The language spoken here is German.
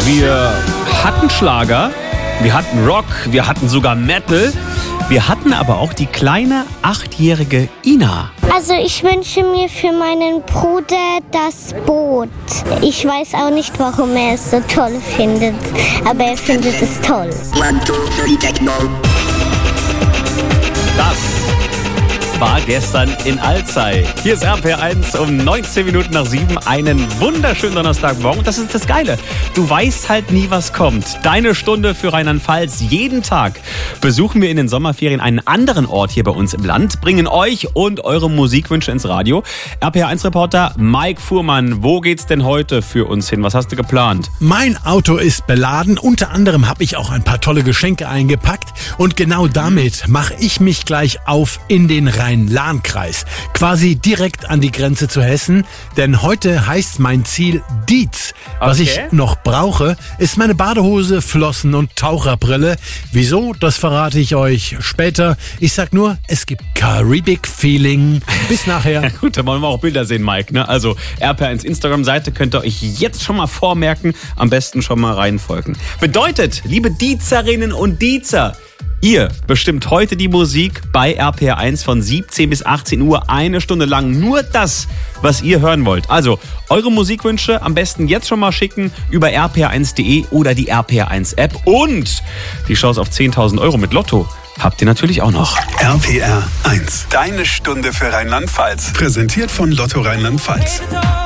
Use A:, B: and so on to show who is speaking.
A: Wir hatten Schlager, wir hatten Rock, wir hatten sogar Metal. Wir hatten aber auch die kleine 8-jährige Ina.
B: Also ich wünsche mir für meinen Bruder das Boot. Ich weiß auch nicht, warum er es so toll findet, aber er findet es toll.
A: Das war gestern in Alzey. Hier ist RPR1 um 19 Minuten nach 7. Einen wunderschönen Donnerstagmorgen. Und das ist das Geile. Du weißt halt nie, was kommt. Deine Stunde für Rheinland-Pfalz. Jeden Tag besuchen wir in den Sommerferien einen anderen Ort hier bei uns im Land, bringen euch und eure Musikwünsche ins Radio. RPR1-Reporter Mike Fuhrmann, wo geht's denn heute für uns hin? Was hast du geplant?
C: Mein Auto ist beladen. Unter anderem habe ich auch ein paar tolle Geschenke eingepackt. Und genau damit mache ich mich gleich auf in den Rhein-Lahn-Kreis. Quasi direkt an die Grenze zu Hessen. Denn heute heißt mein Ziel Dietz. Was ich noch brauche, ist meine Badehose, Flossen und Taucherbrille. Wieso? Das verrate ich euch später. Ich sag nur, es gibt Caribbean Feeling. Bis nachher.
A: Ja, gut, dann wollen wir auch Bilder sehen, Mike. Ne? Also RPR1 Instagram-Seite könnt ihr euch jetzt schon mal vormerken. Am besten schon mal reinfolgen. Bedeutet, liebe Dietzerinnen und Dietzer, ihr bestimmt heute die Musik bei RPR1 von 17 bis 18 Uhr, eine Stunde lang. Nur das, was ihr hören wollt. Also eure Musikwünsche am besten jetzt schon mal schicken über rpr1.de oder die RPR1-App. Und die Chance auf 10.000 Euro mit Lotto habt ihr natürlich auch noch.
D: RPR1, deine Stunde für Rheinland-Pfalz. Präsentiert von Lotto Rheinland-Pfalz.